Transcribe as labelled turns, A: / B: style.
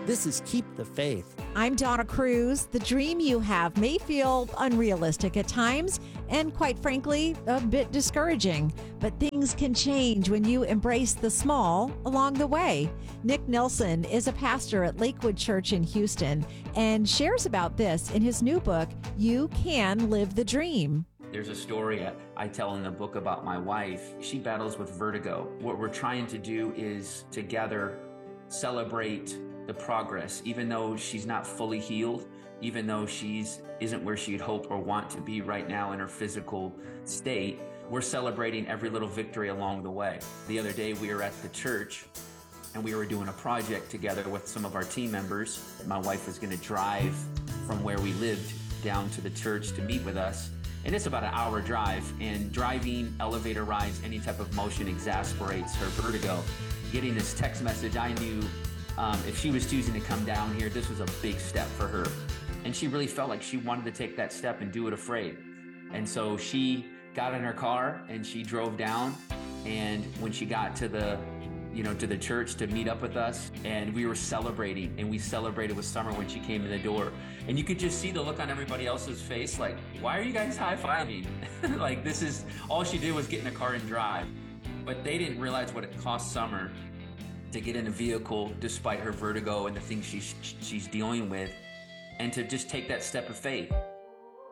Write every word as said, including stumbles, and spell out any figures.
A: This is Keep the Faith.
B: I'm Donna Cruz. The dream you have may feel unrealistic at times and, quite frankly, a bit discouraging. But things can change when you embrace the small along the way. Nick Nelson is a pastor at Lakewood Church in Houston and shares about this in his new book, You Can Live the Dream.
C: There's a story I tell in the book about my wife. She battles with vertigo. What we're trying to do is together celebrate the progress, even though she's not fully healed, even though she's isn't where she'd hope or want to be right now in her physical state. We're celebrating every little victory along the way. The other day we were at the church and we were doing a project together with some of our team members. My wife was going to drive from where we lived down to the church to meet with us. And it's about an hour drive, and driving, elevator rides, any type of motion exasperates her vertigo. Getting this text message, I knew um, if she was choosing to come down here, this was a big step for her. And she really felt like she wanted to take that step and do it afraid. And so she got in her car and she drove down. And when she got to the you know, to the church to meet up with us, and we were celebrating, and we celebrated with Summer when she came in the door. And you could just see the look on everybody else's face, like, why are you guys high-fiving? Like, this is, all she did was get in a car and drive. But they didn't realize what it cost Summer to get in a vehicle despite her vertigo and the things she's, she's dealing with, and to just take that step of faith.